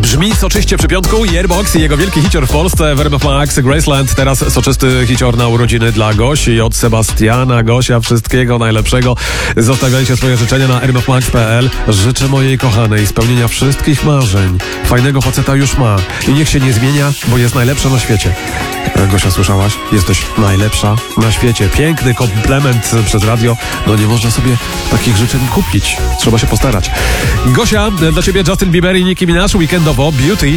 Brzmi soczyście przy piątku. Airbox i jego wielki hicior w Polsce w RMF Max Graceland. Teraz soczysty hicior na urodziny dla Gosi od Sebastiana. Gosia, wszystkiego najlepszego. Zostawiajcie swoje życzenia na rmfmax.pl. Życzę mojej kochanej spełnienia wszystkich marzeń. Fajnego faceta już ma i niech się nie zmienia, bo jest najlepsza na świecie. Gosia, słyszałaś? Jesteś najlepsza na świecie. Piękny komplement przez radio. No nie można sobie takich życzeń kupić. Trzeba się postarać. Gosia, dla ciebie Justin Bieber i Nicki Minaj weekendowo Beauty.